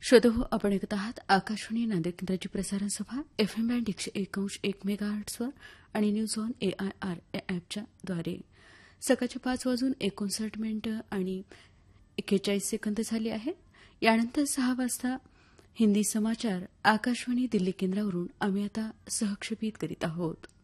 श्रोतो आपण ऐकत आहात आकाशवाणी नांदेड केंद्राची प्रसारण सभा एफएम बँड 101.1 मेगाहर्ट्झवर आणि न्यूज ऑन एआयआर ॲपच्या द्वारे. सकाळच्या 5:59 आणि 41 सेकंद झाले आहे. यानंतर 6 वाजता हिंदी समाचार आकाशवाणी दिल्ली केंद्रावरून आम्ही आता सहक्षेपित करीत आहोत.